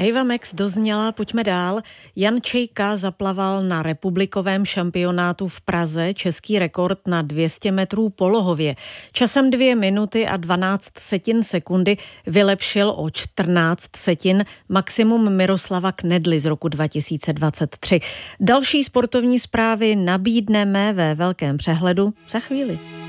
Ava Max dozněla, pojďme dál. Jan Čejka zaplaval na republikovém šampionátu v Praze český rekord na 200 metrů polohově. Časem 2 minuty a 12 setin sekundy vylepšil o 14 setin maximum Miroslava Knedly z roku 2023. Další sportovní zprávy nabídneme ve velkém přehledu za chvíli.